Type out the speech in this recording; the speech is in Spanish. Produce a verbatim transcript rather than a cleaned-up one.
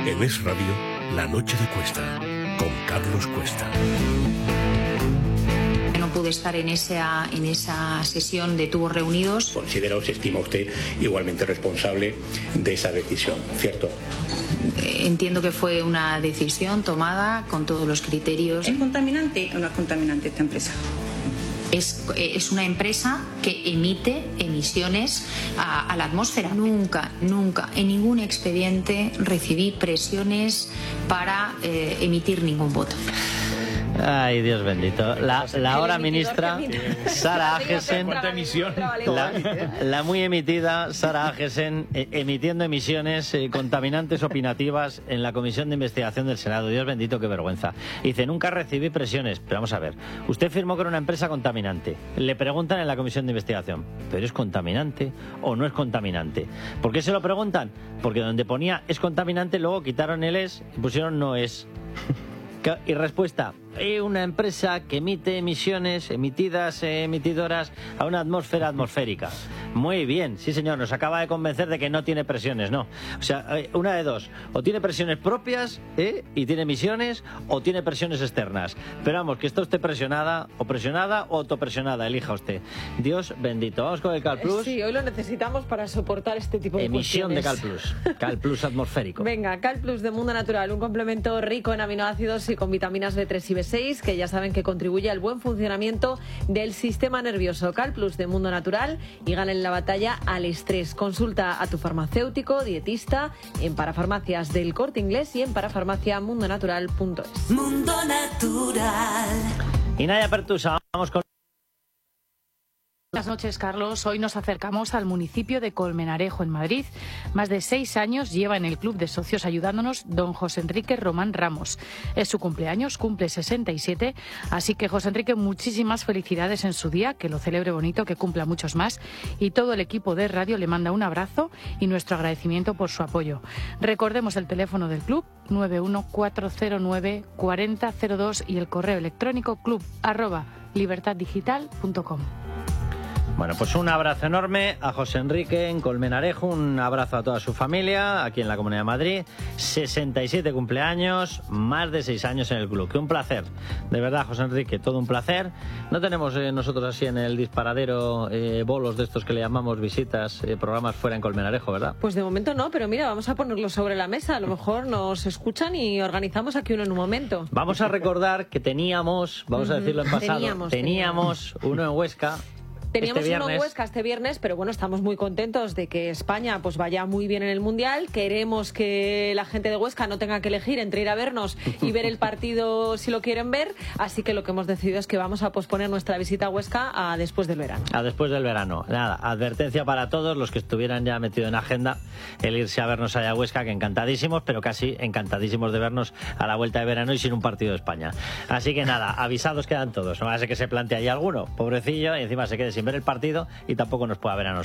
En Es Radio, La Noche de Cuesta, con Carlos Cuesta. No pude estar en esa, en esa sesión de tubos reunidos. ¿Considera o se estima usted igualmente responsable de esa decisión, cierto? Entiendo que fue una decisión tomada con todos los criterios. ¿Es contaminante o no es contaminante esta empresa? Es, es una empresa que emite emisiones a, a la atmósfera. Nunca, nunca, en ningún expediente recibí presiones para eh, emitir ningún voto. Ay, Dios bendito. La, la ahora ministra Sara Agesen, la, la muy emitida Sara Agesen, eh, emitiendo emisiones eh, contaminantes opinativas en la Comisión de Investigación del Senado. Dios bendito, qué vergüenza. Dice, nunca recibí presiones. Pero vamos a ver, usted firmó que era una empresa contaminante. Le preguntan en la Comisión de Investigación, ¿pero es contaminante o no es contaminante? ¿Por qué se lo preguntan? Porque donde ponía es contaminante, luego quitaron el es y pusieron no es. Y respuesta, eh, una empresa que emite emisiones, emitidas, eh, emitidoras a una atmósfera atmosférica. Muy bien, sí señor, nos acaba de convencer de que no tiene presiones, no. O sea, eh, una de dos, o tiene presiones propias eh, y tiene emisiones, o tiene presiones externas. Pero vamos, que está usted presionada, o presionada, o autopresionada, elija usted. Dios bendito. Vamos con el Cal Plus. Sí, hoy lo necesitamos para soportar este tipo de Emisión cuestiones. de Cal Plus, Cal Plus atmosférico. Venga, Cal Plus de Mundo Natural, un complemento rico en aminoácidos y con vitaminas B tres y B seis, que ya saben que contribuye al buen funcionamiento del sistema nervioso. Cal Plus de Mundo Natural y ganen la batalla al estrés. Consulta a tu farmacéutico, dietista, en Parafarmacias del Corte Inglés y en parafarmacia mundo natural punto es. Mundo Natural. Y Nadia Pertusa, vamos con... Buenas noches, Carlos. Hoy nos acercamos al municipio de Colmenarejo, en Madrid. Más de seis años lleva en el Club de Socios ayudándonos don José Enrique Román Ramos. Es su cumpleaños, cumple sesenta y siete, así que José Enrique, muchísimas felicidades en su día, que lo celebre bonito, que cumpla muchos más, y todo el equipo de radio le manda un abrazo y nuestro agradecimiento por su apoyo. Recordemos el teléfono del club, nueve uno cuatro cero nueve cuatro cero cero dos, y el correo electrónico club arroba libertaddigital punto com. Bueno, pues un abrazo enorme a José Enrique en Colmenarejo, un abrazo a toda su familia aquí en la Comunidad de Madrid, sesenta y siete cumpleaños, más de seis años en el club. Que un placer, de verdad, José Enrique, todo un placer. No tenemos eh, nosotros así en el disparadero eh, bolos de estos que le llamamos visitas, eh, programas fuera en Colmenarejo, ¿verdad? Pues de momento no, pero mira, vamos a ponerlo sobre la mesa. A lo mejor nos escuchan y organizamos aquí uno en un momento. Vamos a recordar que teníamos, vamos a decirlo en pasado, teníamos, teníamos uno en Huesca. Teníamos Este uno en Huesca este viernes, pero bueno, estamos muy contentos de que España pues vaya muy bien en el Mundial. Queremos que la gente de Huesca no tenga que elegir entre ir a vernos y ver el partido si lo quieren ver. Así que lo que hemos decidido es que vamos a posponer nuestra visita a Huesca a después del verano. A después del verano. Nada, advertencia para todos los que estuvieran ya metidos en agenda el irse a vernos allá a Huesca, que encantadísimos, pero casi encantadísimos de vernos a la vuelta de verano y sin un partido de España. Así que nada, avisados quedan todos. No va a ser que se plantee ahí alguno, pobrecillo, y encima se quede sin ver el partido y tampoco nos pueda ver a nosotros.